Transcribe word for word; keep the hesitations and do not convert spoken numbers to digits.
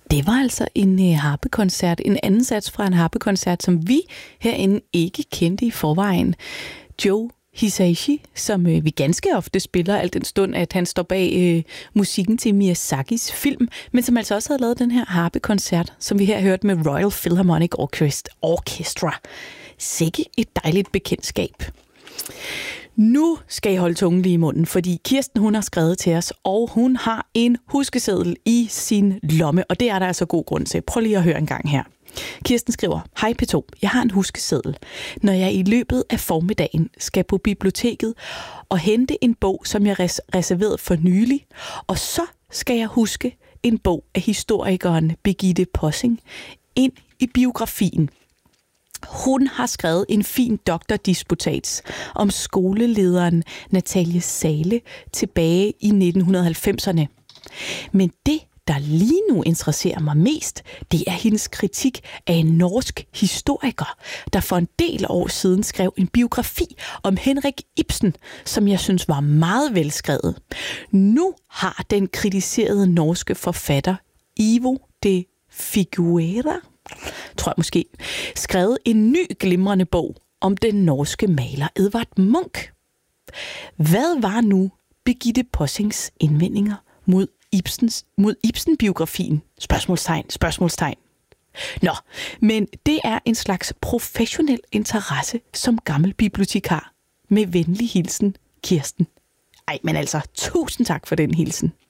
Det var altså en uh, harpekoncert, en anden sats fra en harpekoncert, som vi herinde ikke kendte i forvejen. Joe Hisaishi, som øh, vi ganske ofte spiller, al den stund, at han står bag øh, musikken til Miyazakis film, men som altså også havde lavet den her harpekoncert, som vi her hørte med Royal Philharmonic Orchestra. Sikke et dejligt bekendtskab. Nu skal I holde tungen lige i munden, fordi Kirsten hun har skrevet til os, og hun har en huskeseddel i sin lomme, og det er der altså god grund til. Prøv lige at høre en gang her. Kirsten skriver, hej P to, jeg har en huskeseddel. Når jeg i løbet af formiddagen skal på biblioteket og hente en bog, som jeg res- reserverede for nylig, og så skal jeg huske en bog af historikeren Birgitte Possing ind i biografien. Hun har skrevet en fin doktordisputats om skolelederen Natalie Zahle tilbage i nitten halvfemserne. Men det, der lige nu interesserer mig mest, det er hendes kritik af en norsk historiker, der for en del år siden skrev en biografi om Henrik Ibsen, som jeg synes var meget velskrevet. Nu har den kritiserede norske forfatter Ivo de Figuera, tror jeg måske, skrevet en ny glimrende bog om den norske maler Edvard Munch. Hvad var nu Birgitte Possing's indvendinger mod Ibsens, mod Ibsen-biografien? Spørgsmålstegn, spørgsmålstegn. Nå, men det er en slags professionel interesse som gammel bibliotekar. Med venlig hilsen, Kirsten. Ej, men altså, tusind tak for den hilsen.